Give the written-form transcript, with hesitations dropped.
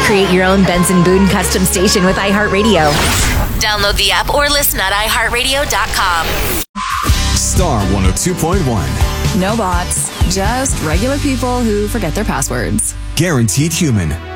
Create your own Benson Boone custom station with iHeartRadio. Download the app or listen at iHeartRadio.com. Star 102.1. No bots, just regular people who forget their passwords. Guaranteed human.